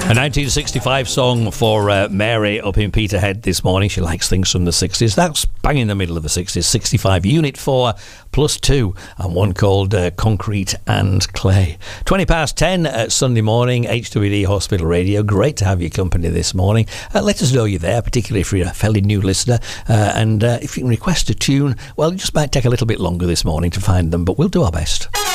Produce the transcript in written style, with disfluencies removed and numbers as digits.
A 1965 song for Mary up in Peterhead this morning. She likes things from the 60s. That's bang in the middle of the 60s. 65, Unit 4 plus 2, and one called Concrete and Clay. 20 past 10 Sunday morning, HWD Hospital Radio. Great to have your company this morning. Let us know you're there, particularly if you're a fairly new listener. And if you can request a tune, well, it just might take a little bit longer this morning to find them, but we'll do our best.